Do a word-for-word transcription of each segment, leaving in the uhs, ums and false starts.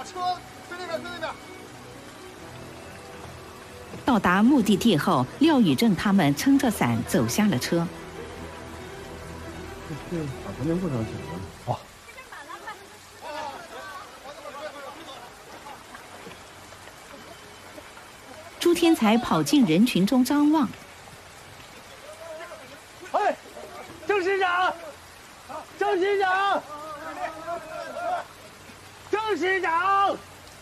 把车推那边，推那边。 到达目的地后，廖宇正他们撑着伞走下了车。 这把旁边不少紧了。哇！ 朱天才跑进人群中张望。 哎，郑市长，郑市长，郑市长，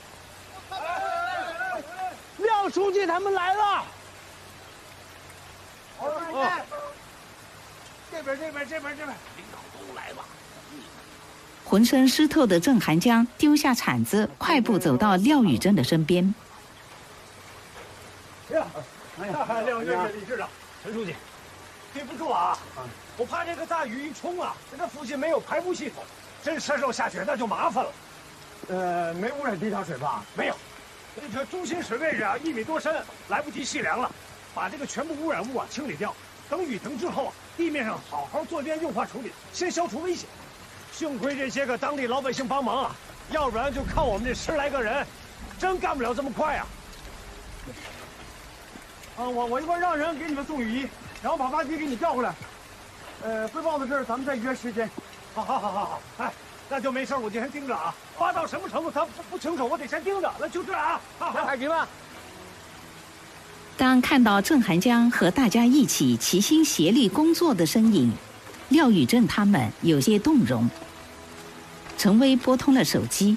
廖书记他们来了。 哦，这边，这边，这边，这边，领导都来了。 浑身湿透的郑寒江丢下铲子，快步走到廖宇正的身边。 呀，哎呀，廖院长、李市长、陈书记，对不住啊，我怕这个大雨一冲啊，这附近没有排污系统，真车手下雪那就麻烦了。呃，没污染地下水吧？没有，这个中心水位置啊一米多深，来不及细量了，把这个全部污染物啊清理掉。等雨停之后啊，地面上好好做一遍硬化处理，先消除危险。幸亏这些个当地老百姓帮忙啊，要不然就靠我们这十来个人，真干不了这么快啊。啊，我我一会儿让人给你们送雨衣，然后把挖机给你调回来。呃，汇报的事咱们再约时间。好，好，好，好，好。哎，那就没事，我就先盯着啊。挖到什么程度，他不不清楚，我得先盯着。那就这啊。好，好，海局吧。 当看到郑寒江和大家一起齐心协力工作的身影，廖宇正他们有些动容。陈威拨通了手机。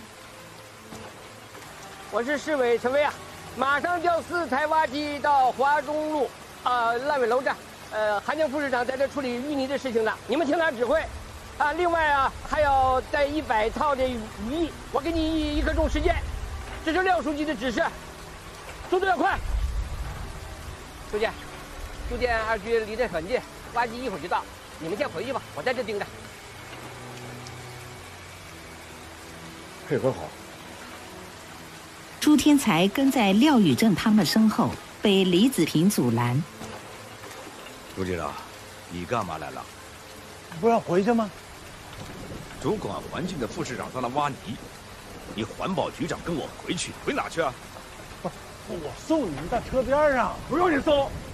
我是市委陈威啊。马上调四台挖机到华中路啊、呃、烂尾楼站，呃，韩江副市长在这处理淤泥的事情呢，你们听他指挥。啊，另外啊，还要带一百套这雨衣，我给你一刻钟时间，这是廖书记的指示，速度要快。书记，住建二局离这很近，挖机一会儿就到，你们先回去吧，我在这盯着。 配合好。 朱天才跟在廖宇正他们身后，被李子平阻拦。 朱局长，你干嘛来了？ 不要回去吗？ 主管环境的副市长在那挖泥，你环保局长跟我回去，回哪去啊？ 不，我送你们到车边上。 不用你送，